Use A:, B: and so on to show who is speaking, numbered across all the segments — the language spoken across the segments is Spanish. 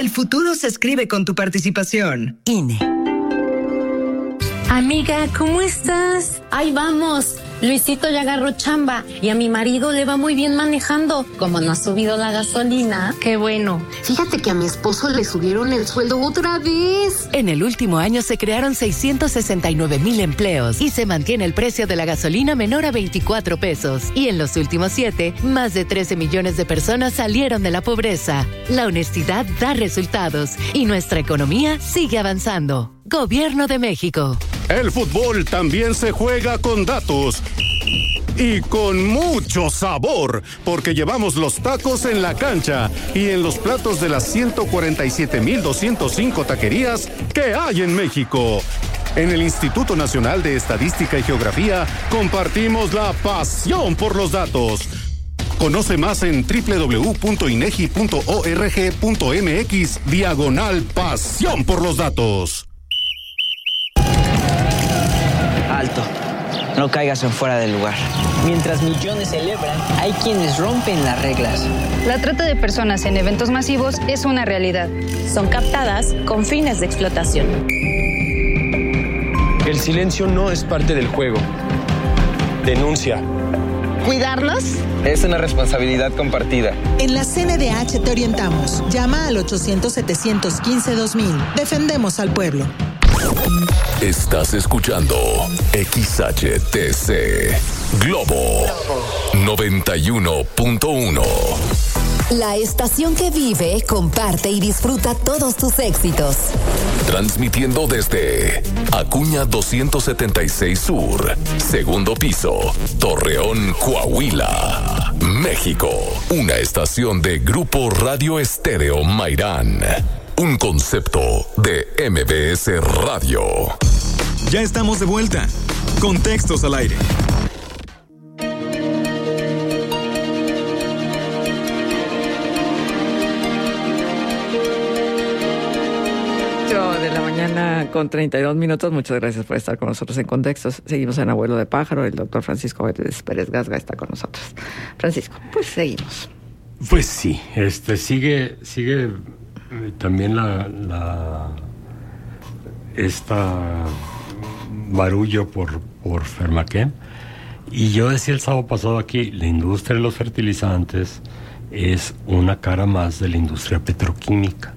A: El futuro se escribe con tu participación. INE.
B: Amiga, ¿cómo estás?
C: Ahí vamos. Luisito ya agarró chamba y a mi marido le va muy bien manejando. Como no ha subido la gasolina.
B: Qué bueno.
D: Fíjate que a mi esposo le subieron el sueldo otra vez.
E: En el último año se crearon 669,000 empleos y se mantiene el precio de la gasolina menor a 24 pesos. Y en los últimos 7, más de 13 millones de personas salieron de la pobreza. La honestidad da resultados y nuestra economía sigue avanzando. Gobierno de México.
F: El fútbol también se juega con datos y con mucho sabor, porque llevamos los tacos en la cancha y en los platos de las 147,205 taquerías que hay en México. En el Instituto Nacional de Estadística y Geografía compartimos la pasión por los datos. Conoce más en www.inegi.org.mx/pasión por los datos.
G: Alto, no caigas en fuera del lugar. Mientras millones celebran, hay quienes rompen las reglas.
H: La trata de personas en eventos masivos es una realidad.
C: Son captadas con fines de explotación.
I: El silencio no es parte del juego. Denuncia.
J: ¿Cuidarlos?
I: Es una responsabilidad compartida.
J: En la CNDH te orientamos. Llama al 800-715-2000. Defendemos al pueblo.
K: Estás escuchando XHTC Globo 91.1.
L: La estación que vive, comparte y disfruta todos tus éxitos.
K: Transmitiendo desde Acuña 276 Sur, segundo piso, Torreón, Coahuila, México. Una estación de Grupo Radio Estéreo Mairán. Un concepto de MBS Radio.
M: Ya estamos de vuelta. Contextos al aire.
N: De la mañana con 32 minutos. Muchas gracias por estar con nosotros en Contextos. Seguimos en Abuelo de Pájaro. El doctor Francisco Pérez Gasga está con nosotros. Francisco, pues seguimos.
O: Pues sí, sigue también esta barullo por Fermachem. Y yo decía el sábado pasado aquí, la industria de los fertilizantes es una cara más de la industria petroquímica.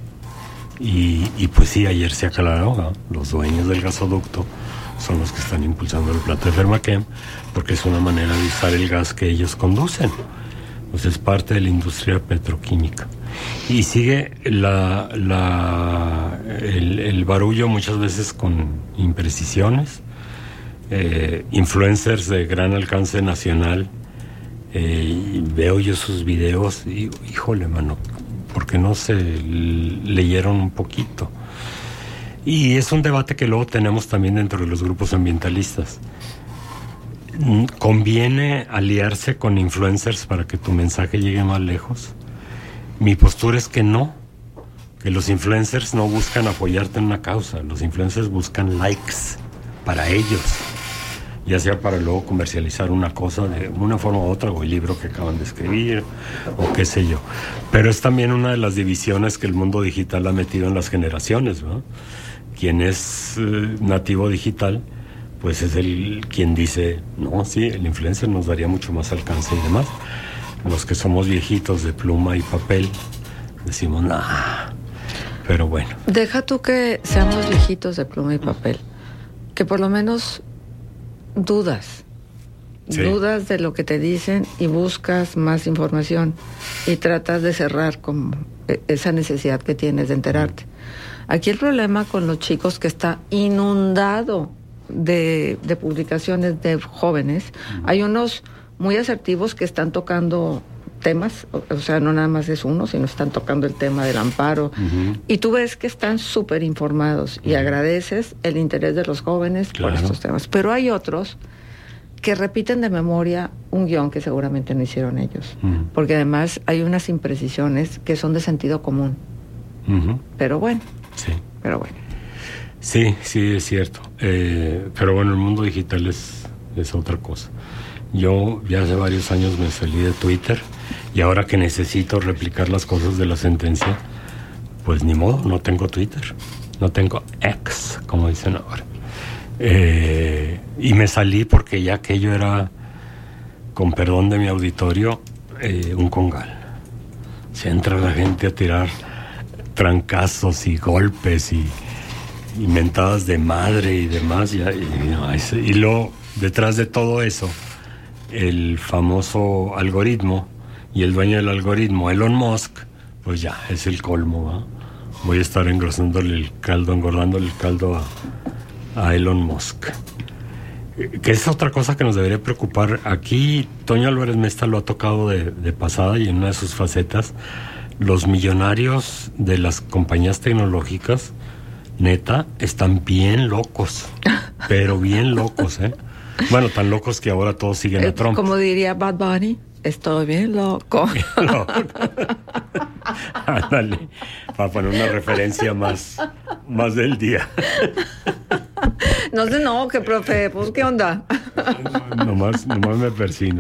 O: Y pues sí, ayer se aclaró, ¿no? Los dueños del gasoducto son los que están impulsando el plato de Fermachem, porque es una manera de usar el gas que ellos conducen. Pues es parte de la industria petroquímica. Y sigue el barullo muchas veces con imprecisiones. Influencers de gran alcance nacional. Veo yo sus videos y digo, híjole, mano, ¿por qué no se leyeron un poquito? Y es un debate que luego tenemos también dentro de los grupos ambientalistas. ¿Conviene aliarse con influencers para que tu mensaje llegue más lejos? Mi postura es que no, que los influencers no buscan apoyarte en una causa, los influencers buscan likes para ellos, ya sea para luego comercializar una cosa de una forma u otra, o el libro que acaban de escribir, o qué sé yo. Pero es también una de las divisiones que el mundo digital ha metido en las generaciones, ¿no? Quien es nativo digital, pues es quien dice, no, sí, el influencer nos daría mucho más alcance y demás. Los que somos viejitos de pluma y papel, decimos, nah, pero bueno.
N: Deja tú que seamos viejitos de pluma y papel, que por lo menos dudas. Sí. Dudas de lo que te dicen y buscas más información y tratas de cerrar como esa necesidad que tienes de enterarte. Aquí el problema con los chicos que está inundado de publicaciones de jóvenes. Hay unos muy asertivos que están tocando temas, o sea, no nada más es uno, sino están tocando el tema del amparo. Y tú ves que están súper informados y agradeces el interés de los jóvenes por estos temas. Pero hay otros que repiten de memoria un guión que seguramente no hicieron ellos. Porque además hay unas imprecisiones que son de sentido común. Pero bueno.
O: Sí.
N: Pero bueno.
O: Sí, es cierto. Pero bueno, el mundo digital es otra cosa. Yo ya hace varios años me salí de Twitter y ahora que necesito replicar las cosas de la sentencia, pues ni modo, no tengo Twitter, no tengo X, como dicen ahora. Y me salí porque ya aquello era, con perdón de mi auditorio, un congal. Se entra la gente a tirar trancazos y golpes y mentadas de madre y demás, y luego detrás de todo eso el famoso algoritmo y el dueño del algoritmo, Elon Musk, pues ya es el colmo, ¿va? Voy a estar engordándole el caldo a Elon Musk, que es otra cosa que nos debería preocupar. Aquí Toño Álvarez Mesta lo ha tocado de pasada y en una de sus facetas. Los millonarios de las compañías tecnológicas, neta, están bien locos, pero bien locos, ¿eh? Bueno, tan locos que ahora todos siguen a Trump.
N: Como diría Bad Bunny, estoy bien loco.
O: Ándale, para poner una referencia más del día.
N: No sé, no, que profe, pues, ¿qué onda?
O: Nomás me persino.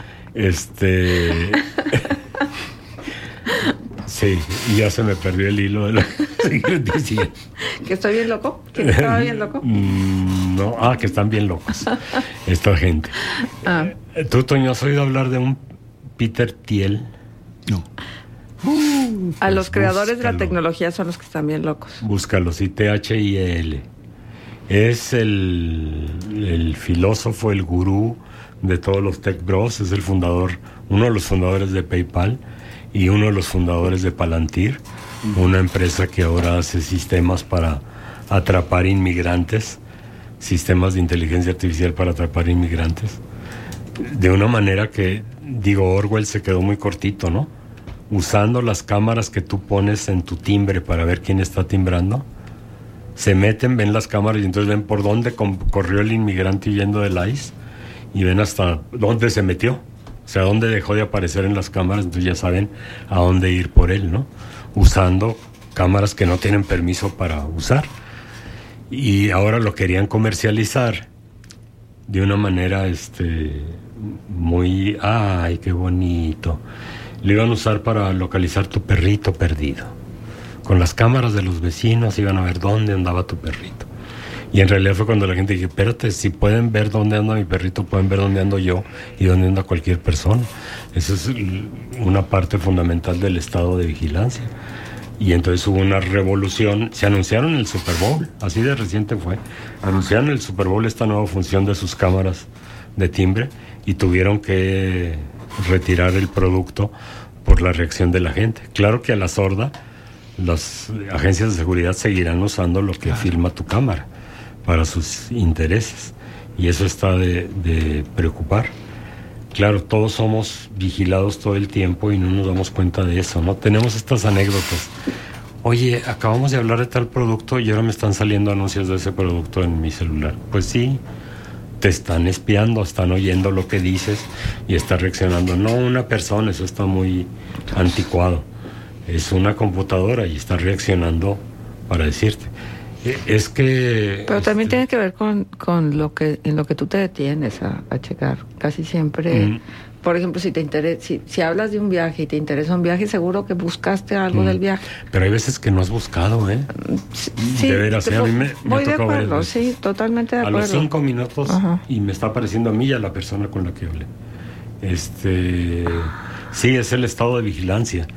O: Sí, y ya se me perdió el hilo de lo que decía.
N: ¿Que estoy bien loco? ¿Que estaba bien loco?
O: No, que están bien locos esta gente. ¿Tú, Toño, has oído hablar de un Peter Thiel?
M: No.
N: A los creadores de la tecnología son los que están bien locos.
O: Búscalos, THIEL. Es el filósofo, el gurú de todos los tech bros, es el fundador, uno de los fundadores de PayPal y uno de los fundadores de Palantir, una empresa que ahora hace sistemas para atrapar inmigrantes, sistemas de inteligencia artificial para atrapar inmigrantes, de una manera que, Orwell se quedó muy cortito, ¿no? Usando las cámaras que tú pones en tu timbre para ver quién está timbrando, se meten, ven las cámaras y entonces ven por dónde corrió el inmigrante huyendo del ICE y ven hasta dónde se metió, o sea, dónde dejó de aparecer en las cámaras, entonces ya saben a dónde ir por él, ¿no? Usando cámaras que no tienen permiso para usar. Y ahora lo querían comercializar de una manera muy, ay, qué bonito. Lo iban a usar para localizar tu perrito perdido. Con las cámaras de los vecinos iban a ver dónde andaba tu perrito. Y en realidad fue cuando la gente dijo, espérate, si pueden ver dónde anda mi perrito, pueden ver dónde ando yo y dónde anda cualquier persona. Eso es una parte fundamental del estado de vigilancia. Y entonces hubo una revolución, se anunciaron el Super Bowl, así de reciente fue, anunciaron el Super Bowl esta nueva función de sus cámaras de timbre y tuvieron que retirar el producto por la reacción de la gente. Claro que a la sorda, las agencias de seguridad seguirán usando lo que filma tu cámara para sus intereses y eso está de preocupar. Claro, todos somos vigilados todo el tiempo y no nos damos cuenta de eso, ¿no? Tenemos estas anécdotas. Oye, acabamos de hablar de tal producto y ahora me están saliendo anuncios de ese producto en mi celular. Pues sí, te están espiando, están oyendo lo que dices y están reaccionando. No una persona, eso está muy anticuado. Es una computadora y está reaccionando para decirte. Es que...
N: Pero también tiene que ver con lo que en lo que tú te detienes a checar. Casi siempre, por ejemplo, si te interesa, si hablas de un viaje y te interesa un viaje, seguro que buscaste algo del viaje.
O: Pero hay veces que no has buscado, ¿eh?
N: Sí,
O: de veras, a mí me
N: voy de
O: tocó
N: acuerdo,
O: ver
N: sí, totalmente de acuerdo.
O: A los 5 minutos, y me está apareciendo a mí y a la persona con la que hablé. Sí, es el estado de vigilancia.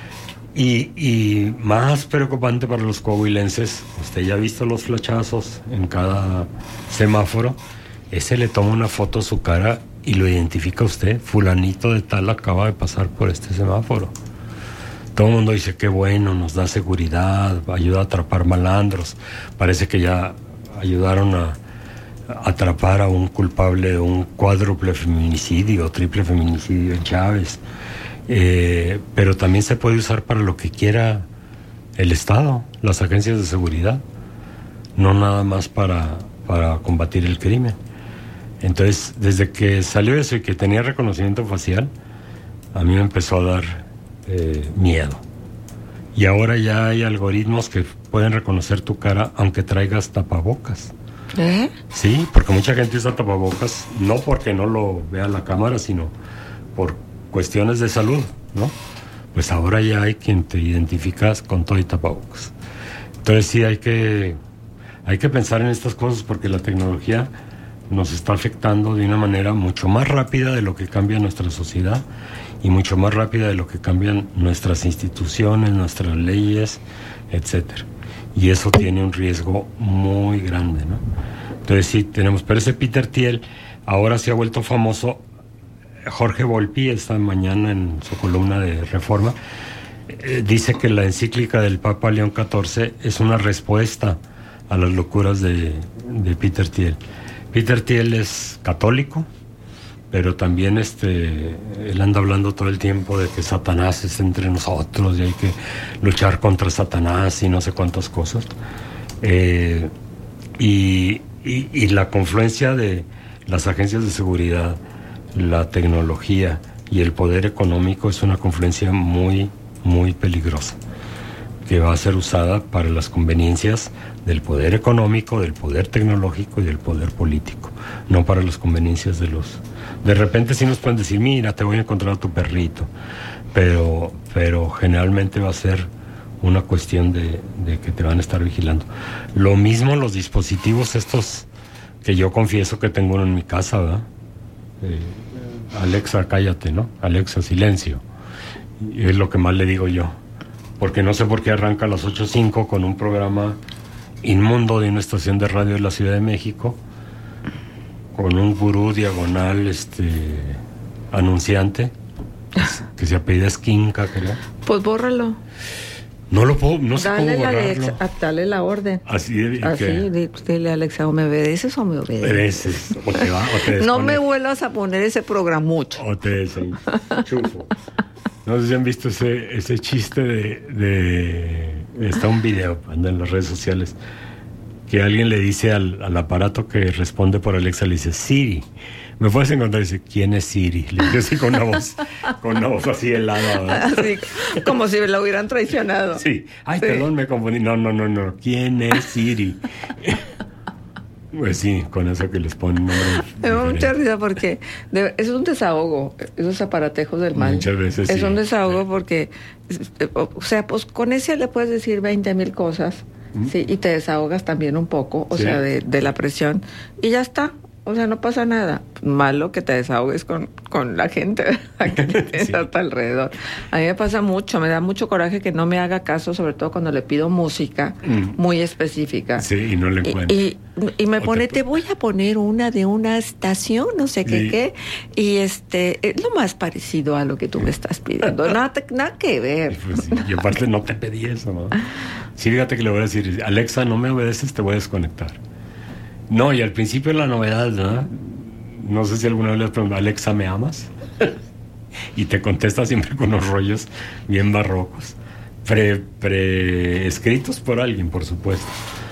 O: Y más preocupante para los coahuilenses, usted ya ha visto los flachazos en cada semáforo, ese le toma una foto a su cara y lo identifica usted, fulanito de tal acaba de pasar por este semáforo. Todo el mundo dice que bueno, nos da seguridad, ayuda a atrapar malandros, parece que ya ayudaron a atrapar a un culpable de un cuádruple feminicidio, triple feminicidio en Chávez. Pero también se puede usar para lo que quiera el Estado, las agencias de seguridad, no nada más para combatir el crimen. Entonces, desde que salió eso y que tenía reconocimiento facial, a mí me empezó a dar miedo. Y ahora ya hay algoritmos que pueden reconocer tu cara aunque traigas tapabocas. Sí, porque mucha gente usa tapabocas no porque no lo vea la cámara, sino por cuestiones de salud, ¿no? pues ahora ya hay quien te identificas con todo y tapabocas. Entonces sí hay que pensar en estas cosas porque la tecnología nos está afectando de una manera mucho más rápida de lo que cambia nuestra sociedad y mucho más rápida de lo que cambian nuestras instituciones, nuestras leyes, etcétera. Y eso tiene un riesgo muy grande, ¿no? Entonces sí tenemos, pero ese Peter Thiel ahora se ha vuelto famoso. Jorge Volpi esta mañana en su columna de Reforma dice que la encíclica del Papa León XIV es una respuesta a las locuras de Peter Thiel. Peter Thiel es católico, pero también él anda hablando todo el tiempo de que Satanás es entre nosotros y hay que luchar contra Satanás y no sé cuántas cosas. Y la confluencia de las agencias de seguridad, la tecnología y el poder económico es una confluencia muy, muy peligrosa, que va a ser usada para las conveniencias del poder económico, del poder tecnológico y del poder político, no para las conveniencias de los... De repente sí nos pueden decir, mira, te voy a encontrar a tu perrito, pero generalmente va a ser una cuestión de que te van a estar vigilando. Lo mismo los dispositivos estos que yo confieso que tengo uno en mi casa, ¿verdad? Alexa, cállate, ¿no? Alexa, silencio. Y es lo que más le digo yo. Porque no sé por qué arranca a las 8:05 con un programa inmundo de una estación de radio de la Ciudad de México, con un gurú diagonal anunciante, que se apellida Esquinca, creo.
N: Pues bórralo.
O: No lo puedo, no sé cómo borrarlo.
N: Alexa, dale la orden.
O: Así,
N: dile a Alexa, o me obedeces o me obedeces.
O: O te desconectas.
N: No me vuelvas a poner ese programucho.
O: O te desenchufo. No sé si han visto ese chiste está un video, anda en las redes sociales, que alguien le dice al aparato que responde por Alexa, le dice, Siri, ¿me puedes encontrar? Y dice, ¿quién es Siri? Le dice así con una voz así helada.
N: Así, como si me la hubieran traicionado.
O: Sí. Ay, sí. Perdón, me confundí. No. ¿Quién es Siri? Pues sí, con eso que les ponen.
N: Me da mucha risa porque es un desahogo, esos aparatejos del mal.
O: Muchas veces
N: es un desahogo porque, o sea, pues con ese le puedes decir 20,000 cosas, sí, y te desahogas también un poco, o sea, de la presión, y ya está. O sea, no pasa nada. Malo que te desahogues con la gente que tienes a tu alrededor. A mí me pasa mucho, me da mucho coraje que no me haga caso, sobre todo cuando le pido música muy específica.
O: Sí, y no le encuentro.
N: Y me pone, te voy a poner una de una estación, no sé qué, y es lo más parecido a lo que tú me estás pidiendo. Nada que ver.
O: Pues sí, y aparte no te pedí eso, ¿no? Sí, fíjate que le voy a decir, Alexa, no me obedeces, te voy a desconectar. No, y al principio la novedad, ¿no? No sé si alguna vez le has preguntado, Alexa, ¿me amas? Y te contesta siempre con unos rollos bien barrocos. Escritos por alguien, por supuesto.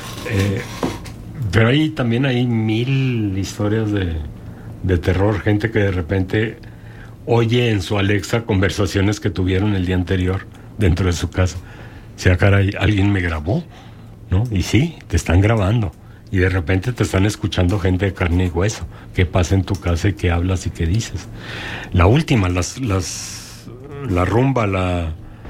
O: Pero también hay 1000 historias de terror. Gente que de repente oye en su Alexa conversaciones que tuvieron el día anterior dentro de su casa. O sea, caray, alguien me grabó, ¿no? Y sí, te están grabando. Y de repente te están escuchando gente de carne y hueso. ¿Qué pasa en tu casa y qué hablas y qué dices? La última, la rumba, la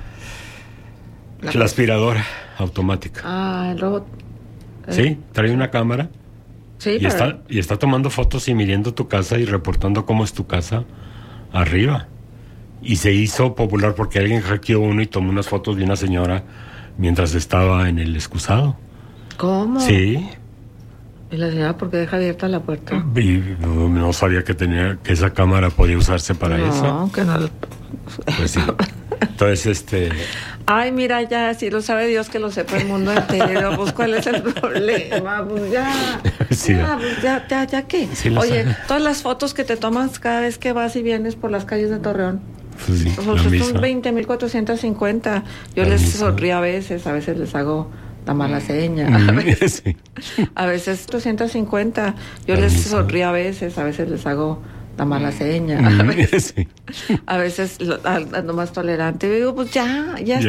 O: aspiradora automática.
N: Ah, el robot.
O: Sí, trae una cámara.
N: Sí,
O: y está tomando fotos y midiendo tu casa y reportando cómo es tu casa arriba. Y se hizo popular porque alguien hackeó uno y tomó unas fotos de una señora mientras estaba en el excusado.
N: ¿Cómo?
O: Sí. ¿Y
N: la señora por qué deja abierta la puerta?
O: Y no sabía que esa cámara podía usarse para eso.
N: No, que no.
O: Pues sí. Entonces,
N: Ay, mira, ya, si lo sabe Dios, que lo sepa el mundo entero. Pues, ¿cuál es el problema? Pues ya.
O: Sí,
N: pues ya, ¿qué?
O: Sí,
N: oye, todas las fotos que te tomas cada vez que vas y vienes por las calles de Torreón.
O: Pues sí,
N: son 20,450. Yo les sonrío a veces les hago la mala seña. A veces 250. Yo les sonrío a veces les hago la mala seña. A veces ando más tolerante. Y digo, pues ya